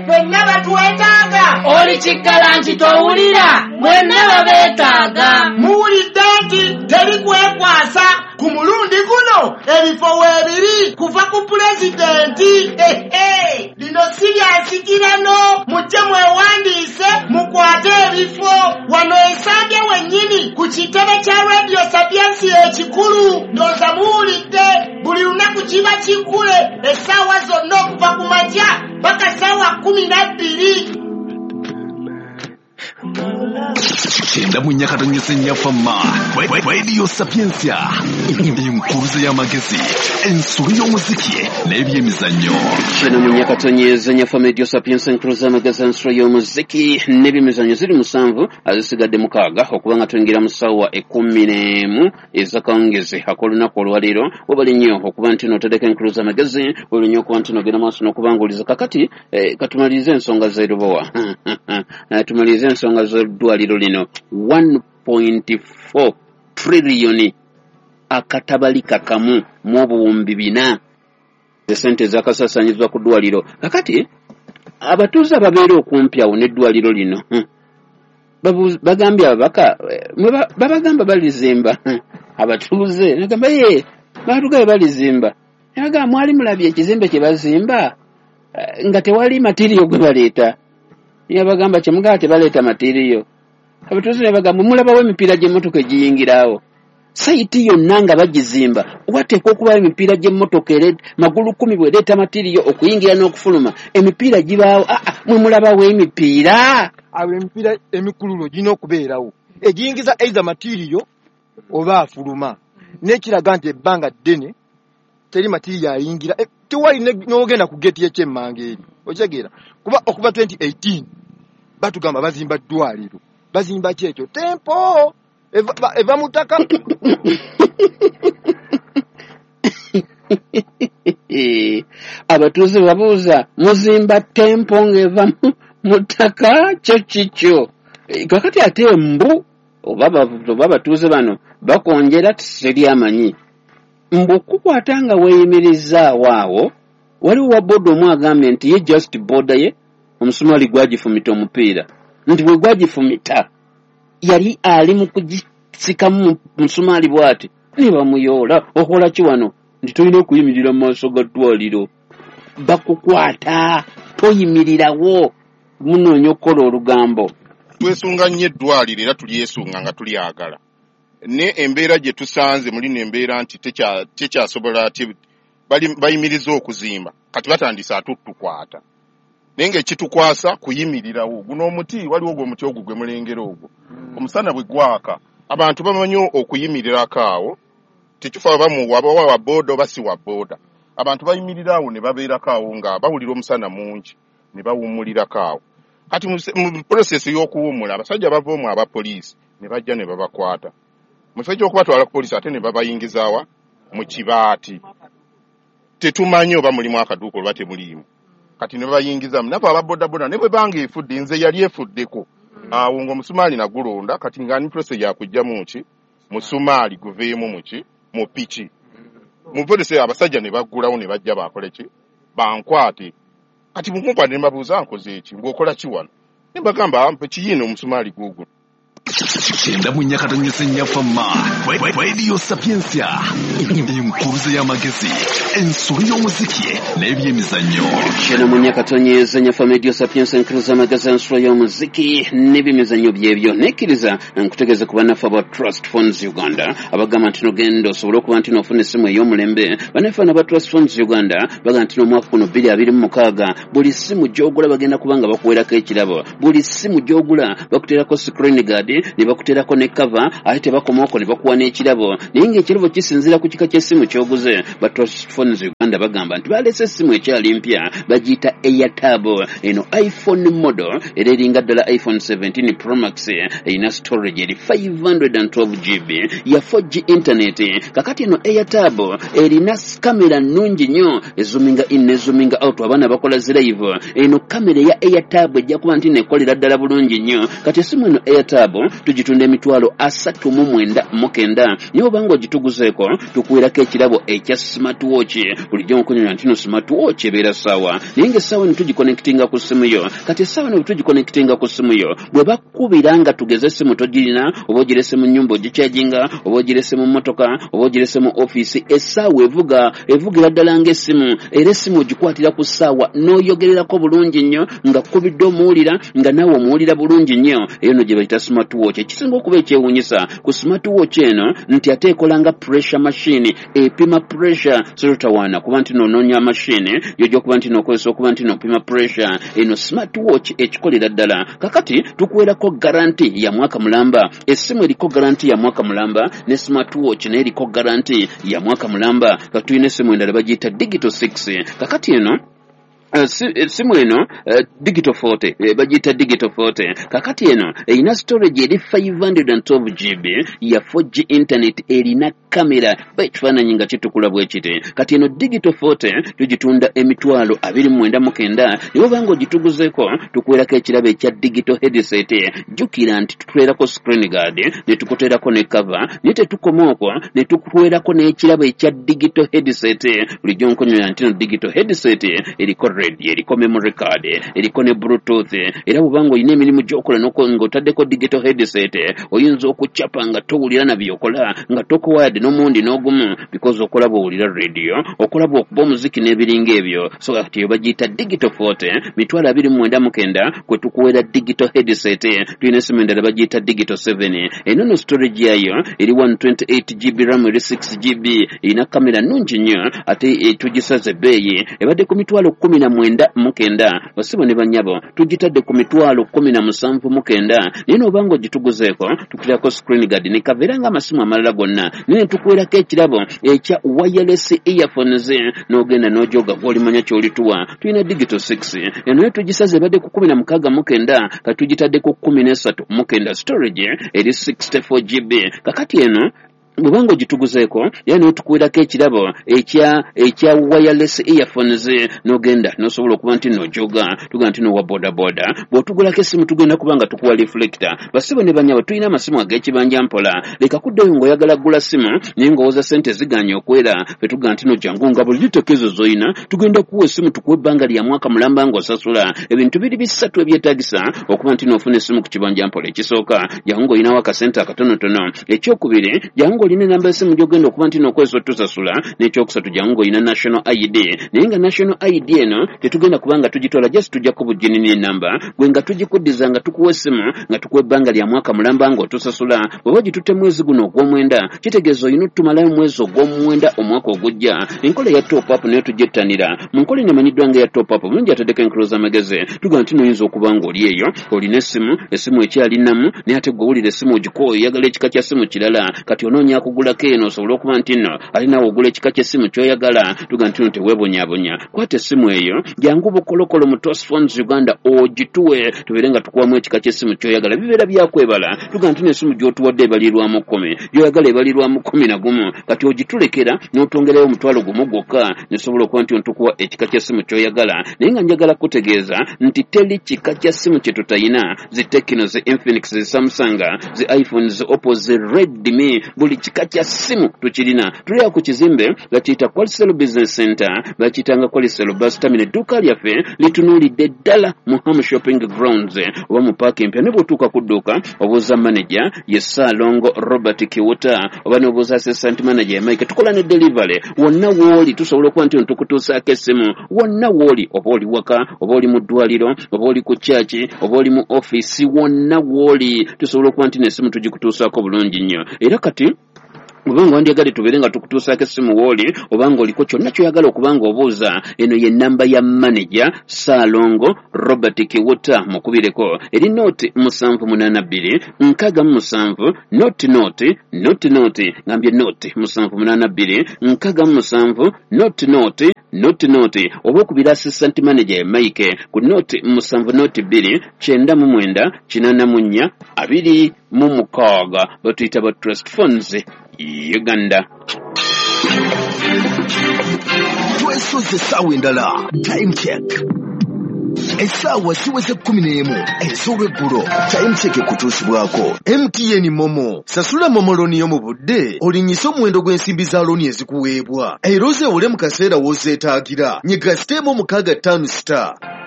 fenna batwetaaga. Oli kiggala nti towulira mwenna babeetaaga. Muwulidde nti teri kwekwasa ku mulundi guno ebifo weebiri kuva ku pulezidenti. Lino si lyasikirano, mujje mwewandiise mukwate ebifo wano Ensambye wennyini ku kitebe kya Radio Sapiensi ekikulu. Ndooza muwulidde buli lunaku kiba kikule essaawa zonna okuva ku makya paka ssaawa 12. Chenda munyakatonyese nyafama Radio Sapiensia enkuruze y'amagezi ensuri y'omuziki n'ebyemizannyo. Chenda munyakatonyese nyafama Radio Sapiensia enkuruze y'amagezi ensuri y'omuziki n'ebyemizannyo ziri musanvu azisigadde mukaaga okuba nga twingira mu ssaawa 11 ez'akawungezi ak'olunaku olwaleero. Wabali nnyo okuba nti n'otadeko enkuruze y'amagezi, wabali nnyo okuba nti n'ogenda maaso n'okubanguliriza. Kakati katumalize ensonga z'erubowa. Tumalize ensonga z'eddwaliro lino. 1.4 trillion akatabali kakamu mu buwumbi 4 sente zakasasanyizwa ku ddwaliro. Kakati abatuuze ababeera okumpi awo n'eddwaliro lino bagambye ababaka babagamba balizimba. Abatuuze nagamba batugabe balizimba. Nagamba mwali mulabye ekizimbe kye bazimba nga tewali matiriyo gwe baleeta. Yabagamba kyemugaa tebaleeta matiriyo. Abatuuze ne bagamba mulabawo emipiira gy'emmotoka egiyingirawo. Sayiti yonna nga bagizimba wateekwa okubawo emipiira gy'emmotoka magulu 10 bwereeta matiriyo okuyingira n'okufuluma. Emipiira gibaawo. Mwe mulabawo emipiira. Awo emipiira emikululo gina okubeerawo egiyingiza eiza matiriyo oba afuluma. N'ekiraga nti ebbanga ddene teri matiriyo ayingira. Tewali n'ogenda ku geeti y'ekyemmanga eri. Okitegera kuba okuva 2018 batugamba bazimba ddwaliro. Bazimba kyekyo tempo eva mutaka. Abatuuze babuuza muzimba tempo ng'eva mutaka kyo. Kakati ate embu oba abatuuze bano bakonjera teri amanyi. Mbu okukwata nga weeyimirizaawo awo waliwo wa boda omu agambye nti ye just boda ye omusumaali gwagifumita omupiira. Nti bwe gwagifumita yali ali mu kugisikamu musumaali bw'ati ne bamuyoola. Okola ki wano? Nti tolina okuyimirira mu maaso ga ddwaliro. Bakukwata toyimirirawo munoonya okukola olugambo. Twesunga nnyo eddwaliro era tulyesunga nga tulyagala. Ne embeera gye tusanze muli n'embeera nti tekyasobola bayimiriza okuzimba. Kati batandise atutukwata. Nenge ekitukwasa kuyimirirawo. Guno omuti waliwo ogwo omuti ogwo gwe mulengera ogwo. Omusana bwe gwaka abantu bamanyi okuyimirirako awo. Tekifa bamuwa wa boda oba si wa boda. Abantu bayimirirawo ne babeerako awo nga bawulira omusana mungi ne bawummulirako awo. Kati mu process y'okuwummula abasajja bava mu abapoliisi ne bajja ne babakwata. Mu kifo ky'okubatwala ku poliisi ate ne babayingizaawa mu kibaati. Tetumanyi oba mulimu akaduuko oba temuliimu. Kati ne bayingizamu nabo ababodaboda ne bwe banga efudde nze yali efuddeko. Awo ng'omusumaali nagulonda kati nga ni process yakujja muki musumaali guveemu muki mu piki. Mu polisi abasajja ne baggulawo ne bajja baakole ki bankwate. Kati mukumpa ne mbabuuza nkoze eki ng'okola ki wano? Ne bagamba mpe kiyino omusumaali gugu. Chenda munyakatonyese nyafama Radio Sapiensia enkuruze y'amagezi ensuri y'omuziki n'ebyemizannyo. Chenda munyakatonyese nyafama Radio Sapiensia enkuruze y'amagezi ensuri y'omuziki n'ebyemizannyo byebyo. Nekkiriza nkutegeeza ku bannaffe aba Trust Funds Uganda abagamba nti n'ogenda osobola okuba nti n'ofuna essimu ey'omulembe. Bannaffe aba Trust Funds Uganda bagamba nti n'omwaka guno 2026 buli ssimu gy'ogula bagenda kubanga bakuwerako ekirabo. Buli ssimu gy'ogula bakuteerako screen guard ne bakuteerako ne cover ate tebakomaako ne bakuwa n'ekirabo. Naye ng'ekirabo kisinziira ku kika ky'essimu ky'oguze. Ba Trust Funds Uganda bagamba nti baleese essimu ekyali mpya bagiyita AirTab. Eno iPhone model era eringa ddala iPhone 17 Pro Max erina storage eri 512GB ya 4G internet. Kakati eno AirTab erina kamera nnungi nnyo ezoominga in ne zoominga out abaana bakola live. Eno kamera ya AirTab ejja kuba nti nekolera ddala bulungi nnyo. Kati essimu eno AirTab ekirabo tugitunda emitwalo 39 naye obanga ogituguzeeko tukuwerako ekirabo ekya smartwatch bulijjo nkunyonyola nti no smartwatch ebeera ssaawa naye ng'essaawa ne tugiconnectinga ku ssimu yo kati essaawa ne bwe tugiconnectinga ku ssimu yo bwe bakubira nga tugeze essimu togirina oba ogirese mu nnyumba ogikyajinga oba ogirese mu mmotoka oba ogirese mu ofiisi essaawa evugira ddala ng'essimu era essimu ogikwatira ku ssaawa n'oyogererako bulungi nnyo nga kubidde omuwulira nga naawe omuwulira bulungi nnyo eyo no gye bayita smartwatch ekisinga okuba ekyewuunyisa ku smartwatch eno nti ate ekola nga pressure machine epima pressure sototawaana kuba nti noononya machine yojja okuba nti nookozesa okuba nti noopima pressure eno smartwatch ekikolera ddala kakati tukuwerako garanti ya mwaka mulamba essimu eriko garanti ya mwaka mulamba ne smartwatch naye eriko garanti ya mwaka mulamba katulina essimu endala bagiyita digital 6 kakati eno simu eno digital 40 bagiyita digital 40 kakati eno erina storage eri 512 GB ya 4G internet erina kamera ekifaananyi nga kitukula bwe kiti kati eno digital 40 tugitunda emitwalo 29 naye obanga ogituguzeeko tukuwerako ekirabo ekya digital headset jjukira nti tutuweerako screen guard ne tukuteerako ne cover naye tetukoma okwo ne tukuweerako n'ekirabo ekya digital headset bulijjo nkonyola nti no digital headset eriko radio eriko memory card eriko ne bluetooth era bw'obanga olina emirimu gy'okola ng'otaddeko digital headset oyinza okucapa nga towulira na byokola nga tokuwired n'omundi n'ogumu because okola bw'owulira radio okola bw'okuba omuziki n'ebiringa ebyo so kati eyo bagiyita digital 40 mitwalo 29 kwe tukuweera digital headset tulina essimu endala bagiyita digital 7 eno no storage yayo eri 128 GB RAM eri 6 GB erina kamera nnungi nnyo ate tugisaze ebbeeyi ebadde ku mitwalo 19 basibo ne banyabo tugitadde ku mitwalo 17 naye n'obanga ogituguzeeko tukuteerako screen guard ne kaveera ng'amasimu amalala gonna naye tukuweerako ekirabo ekya wireless earphones n'ogenda n'ojoga gw'olimanya ky'olituwa tulina digital 6 eno naye tugisaze ebadde ku 16 kati tugitadde ku 13 storage eri 64 GB kakati eno bw'obanga ogituguzeeko era naye tukuweerako ekirabo ekya wireless earphones n'ogenda n'osobola okuba nti n'ojoga tugenda nti n'owa bodaboda bw'otugulako essimu tugenda kuba nga tukuwa reflector basibo ne banyabo tulina amasimu ag'ekibanja mpola leka kuddayo ng'oyagala kugula ssimu naye ng'owooza ssente ziganye okwera fe tugenda nti n'ojjangu nga buli liteeko ezo z'oyina tugenda kuwa essimu tukuwa ebbanga lya mwaka mulamba ng'osasula ebintu biri bisatu ebyetaagisa okuba nti n'ofuna essimu ku kibanja mpola ekisooka jangu ng'olinawo akasente akatonotono ekyokubiri jangu olina enamba y'essimu gy'ogenda okuba nti n'okozesa otusasula n'ekyokusatu jangu ng'olina national ID naye nga national ID eno tetugenda kubanga tugitwala just tujjako bujjini n'enamba gwe nga tugikuddiza nga tukuwa essimu nga tukuwa ebbanga lya mwaka mulamba ng'otusasula bw'oba ogitutte mwezi guno ogw'omwenda kitegeeza olina otutumalayo mwezi ogw'omwenda omwaka ogujja enkola eya top up nayo tugyettanira mu nkola enemanyiddwa nga eya top up bulungi ataddeko enkuluza amagezi tugamba nti noyinza okuba ng'oli eyo olina essimu ekyalinamu naye ate gwe owulira essimu ogikola oyagala ekika kya ssimu kirala kati onoonya kugulako eno osobole okuba nti nno alinawo ogula ekika ky'essimu ky'oyagala tuga nti no teweebonyaabonya kwata essimu eyo jangu bukolokolo mu Trustphones Uganda ogituwe tubeere nga tukuwamu ekika ky'essimu ky'oyagala bibeera byakwebala tuga nti n'essimu gy'otuwadde ebalirwamu 10 gy'oyagala ebalirwamu 11 kati ogitulekera n'otwongerayo omutwalo gumu gwokka nesobola okuba nti ontukuwa ekika ky'essimu ky'oyagala naye nga njagala kutegeeza nti teri kika kya ssimu kye tutayina zi Tecno zi Infinix zi Samsung zi iPhone zi Oppo zi Redmi buli kika kya ssimu tukirina tuli ku kizimbe bakiyita Qualisel Business Center bakiyitanga Qualisel bus terminal edduuka lyaffe litunuulidde ddala mu Ham Shopping Grounds oba mu paaka empya ne bw'otuuka ku dduuka obuuza manager ye Saalongo Robert Kiwuta oba n'obuuza assistant manager ye Mike tukola ne delivery wonna w'oli tusobola okuba nti tukutuusaako essimu wonna w'oli oba oli waka oba oli mu ddwaliro oba oli ku kyaki oba oli mu office wonna w'oli tusobola okuba nti n'essimu tugikutuusaako bulungi nnyo era kati obanga wandyagala tubeere nga tukutuusaako essimu w'oli obanga oliko kyonna ky'oyagala okubanga obuuza eno ye nnamba ya manager Saalongo Robert Kiwuta mukubireko eri nooti 782 67 nooti ngambye nooti 782 67 nooti oba okubira assistant manager ya Mike ku nooti 7 2 9 84 26 batuyita ba Trustphones Uganda. Twesoze essaawa endala time check. essaawa ziweze 11 ez'olweggulo time check kutuusibwako. MTN Momo, sasula Momo looni yo mu budde olinyise omuwendo gw'ensimbi za looni ezikuweebwa era ozeewole mu kaseera w'ozeetaagira. Nyiga *655